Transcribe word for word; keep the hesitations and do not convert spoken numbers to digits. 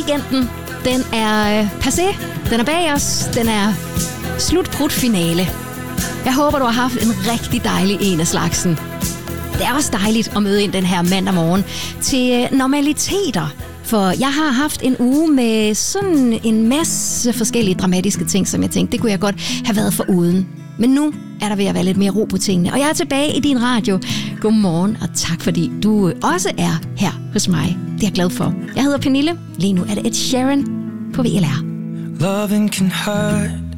Weekenden, den er passé, den er bag os, den er slutbrudt finale. Jeg håber, du har haft en rigtig dejlig en af slagsen. Det er også dejligt at møde ind den her mandag morgen til normaliteter. For jeg har haft en uge med sådan en masse forskellige dramatiske ting, som jeg tænkte, det kunne jeg godt have været foruden. Men nu er der ved at være lidt mere ro på tingene. Og jeg er tilbage i din radio. Godmorgen, og tak fordi du også er her hos mig. Det er jeg glad for. Jeg hedder Pernille. Lige nu er det Ed Sheeran på V L R. Loving can hurt.